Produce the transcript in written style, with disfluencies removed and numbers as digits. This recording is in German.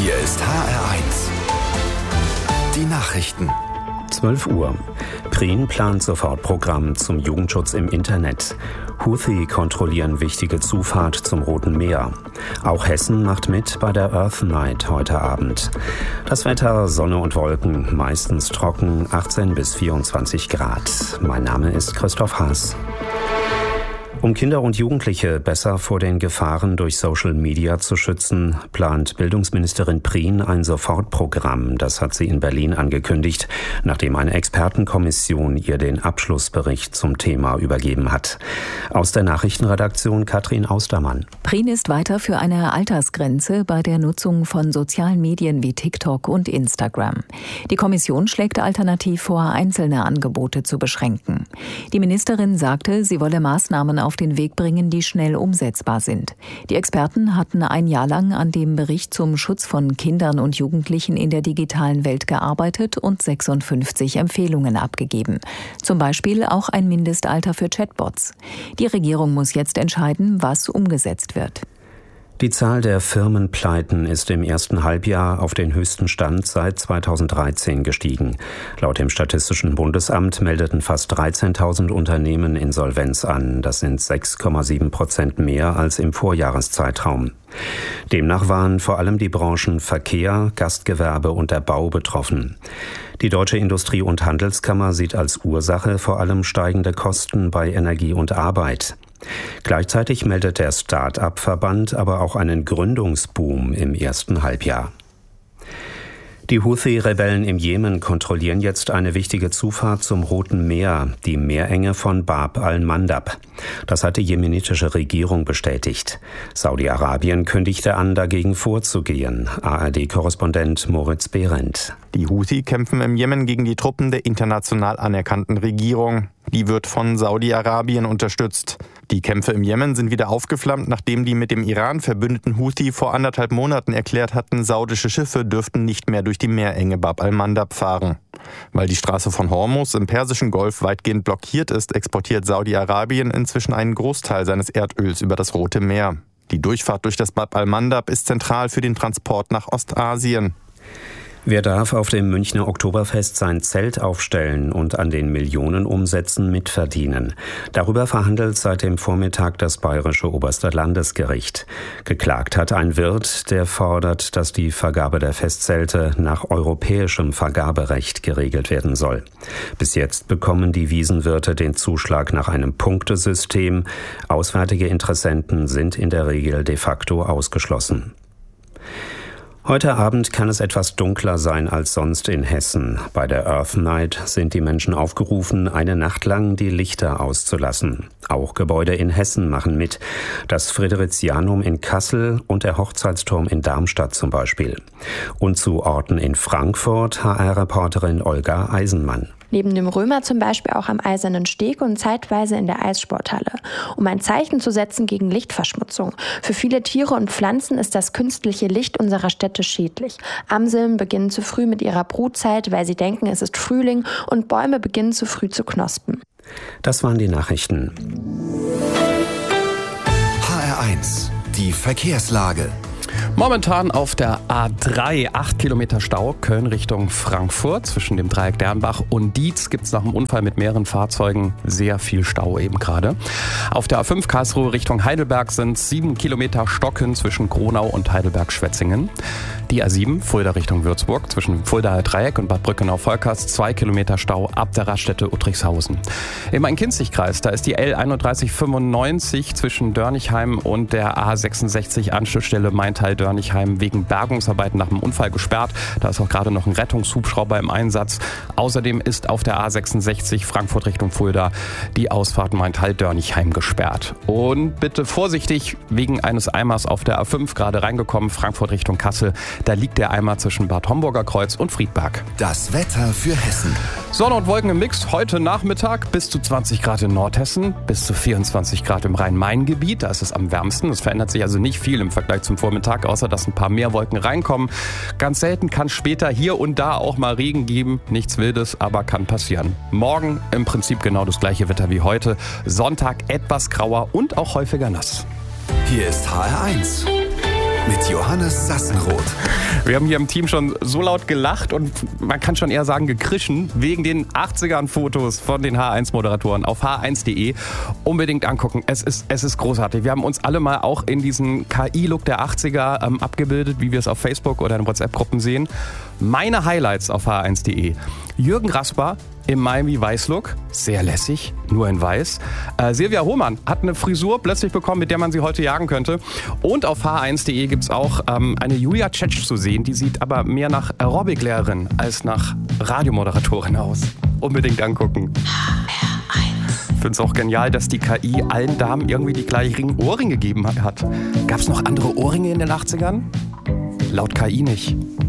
Hier ist HR1. Die Nachrichten. 12 Uhr. Prien plant Sofortprogramm zum Jugendschutz im Internet. Houthi kontrollieren wichtige Zufahrt zum Roten Meer. Auch Hessen macht mit bei der Earth Night heute Abend. Das Wetter: Sonne und Wolken, meistens trocken, 18 bis 24 Grad. Mein Name ist Christoph Haas. Um Kinder und Jugendliche besser vor den Gefahren durch Social Media zu schützen, plant Bildungsministerin Prien ein Sofortprogramm. Das hat sie in Berlin angekündigt, nachdem eine Expertenkommission ihr den Abschlussbericht zum Thema übergeben hat. Aus der Nachrichtenredaktion Katrin Austermann. Prien ist weiter für eine Altersgrenze bei der Nutzung von sozialen Medien wie TikTok und Instagram. Die Kommission schlägt alternativ vor, einzelne Angebote zu beschränken. Die Ministerin sagte, sie wolle Maßnahmen auf den Weg bringen, die schnell umsetzbar sind. Die Experten hatten ein Jahr lang an dem Bericht zum Schutz von Kindern und Jugendlichen in der digitalen Welt gearbeitet und 56 Empfehlungen abgegeben. Zum Beispiel auch ein Mindestalter für Chatbots. Die Regierung muss jetzt entscheiden, was umgesetzt wird. Die Zahl der Firmenpleiten ist im ersten Halbjahr auf den höchsten Stand seit 2013 gestiegen. Laut dem Statistischen Bundesamt meldeten fast 13.000 Unternehmen Insolvenz an. Das sind 6,7% mehr als im Vorjahreszeitraum. Demnach waren vor allem die Branchen Verkehr, Gastgewerbe und der Bau betroffen. Die Deutsche Industrie- und Handelskammer sieht als Ursache vor allem steigende Kosten bei Energie und Arbeit. Gleichzeitig meldet der Start-up-Verband aber auch einen Gründungsboom im ersten Halbjahr. Die Houthi-Rebellen im Jemen kontrollieren jetzt eine wichtige Zufahrt zum Roten Meer, die Meerenge von Bab al-Mandab. Das hat die jemenitische Regierung bestätigt. Saudi-Arabien kündigte an, dagegen vorzugehen. ARD-Korrespondent Moritz Behrendt. Die Houthi kämpfen im Jemen gegen die Truppen der international anerkannten Regierung. Die wird von Saudi-Arabien unterstützt. Die Kämpfe im Jemen sind wieder aufgeflammt, nachdem die mit dem Iran verbündeten Houthi vor 1,5 Monaten erklärt hatten, saudische Schiffe dürften nicht mehr durch die Meerenge Bab al-Mandab fahren. Weil die Straße von Hormuz im Persischen Golf weitgehend blockiert ist, exportiert Saudi-Arabien inzwischen einen Großteil seines Erdöls über das Rote Meer. Die Durchfahrt durch das Bab al-Mandab ist zentral für den Transport nach Ostasien. Wer darf auf dem Münchner Oktoberfest sein Zelt aufstellen und an den Millionenumsätzen mitverdienen? Darüber verhandelt seit dem Vormittag das Bayerische Oberste Landesgericht. Geklagt hat ein Wirt, der fordert, dass die Vergabe der Festzelte nach europäischem Vergaberecht geregelt werden soll. Bis jetzt bekommen die Wiesenwirte den Zuschlag nach einem Punktesystem. Auswärtige Interessenten sind in der Regel de facto ausgeschlossen. Heute Abend kann es etwas dunkler sein als sonst in Hessen. Bei der Earth Night sind die Menschen aufgerufen, eine Nacht lang die Lichter auszulassen. Auch Gebäude in Hessen machen mit. Das Fridericianum in Kassel und der Hochzeitsturm in Darmstadt zum Beispiel. Und zu Orten in Frankfurt HR-Reporterin Olga Eisenmann. Neben dem Römer zum Beispiel auch am Eisernen Steg und zeitweise in der Eissporthalle, um ein Zeichen zu setzen gegen Lichtverschmutzung. Für viele Tiere und Pflanzen ist das künstliche Licht unserer Städte schädlich. Amseln beginnen zu früh mit ihrer Brutzeit, weil sie denken, es ist Frühling, und Bäume beginnen zu früh zu knospen. Das waren die Nachrichten. HR1, die Verkehrslage. Momentan auf der A3 8 Kilometer Stau, Köln Richtung Frankfurt. Zwischen dem Dreieck Dernbach und Dietz gibt es nach dem Unfall mit mehreren Fahrzeugen sehr viel Stau eben gerade. Auf der A5 Karlsruhe Richtung Heidelberg sind 7 Kilometer Stocken zwischen Gronau und Heidelberg-Schwetzingen. Die A7 Fulda Richtung Würzburg zwischen Fuldaer Dreieck und Bad Brückenau-Volkers 2 Kilometer Stau ab der Raststätte Uttrichshausen. Im Main-Kinzig-Kreis, da ist die L3195 zwischen Dörnigheim und der A66 Anschlussstelle Maintal-Dörnigheim wegen Bergungsarbeiten nach dem Unfall gesperrt. Da ist auch gerade noch ein Rettungshubschrauber im Einsatz. Außerdem ist auf der A66 Frankfurt Richtung Fulda die Ausfahrt Maintal-Dörnigheim gesperrt. Und bitte vorsichtig, wegen eines Eimers auf der A5 gerade reingekommen, Frankfurt Richtung Kassel. Da liegt der Eimer zwischen Bad Homburger Kreuz und Friedberg. Das Wetter für Hessen. Sonne und Wolken im Mix. Heute Nachmittag bis zu 20 Grad in Nordhessen, bis zu 24 Grad im Rhein-Main-Gebiet. Da ist es am wärmsten. Es verändert sich also nicht viel im Vergleich zum Vormittag, außer dass ein paar mehr Wolken reinkommen. Ganz selten kann später hier und da auch mal Regen geben. Nichts Wildes, aber kann passieren. Morgen im Prinzip genau das gleiche Wetter wie heute. Sonntag etwas grauer und auch häufiger nass. Hier ist HR1. mit Johannes Sassenroth. Wir haben hier im Team schon so laut gelacht und man kann schon eher sagen gekrischen wegen den 80ern-Fotos von den H1-Moderatoren auf h1.de. Unbedingt angucken. Es ist großartig. Wir haben uns alle mal auch in diesen KI-Look der 80er abgebildet, wie wir es auf Facebook oder in WhatsApp-Gruppen sehen. Meine Highlights auf h1.de. Jürgen Rasper im Miami-Weiß-Look. Sehr lässig, nur in Weiß. Silvia Hohmann hat eine Frisur plötzlich bekommen, mit der man sie heute jagen könnte. Und auf h1.de gibt es auch eine Julia Tschetsch zu sehen. Die sieht aber mehr nach Aerobic-Lehrerin als nach Radiomoderatorin aus. Unbedingt angucken. Ich finde es auch genial, dass die KI allen Damen irgendwie die gleichen Ohrringe gegeben hat. Gab es noch andere Ohrringe in den 80ern? Laut KI nicht.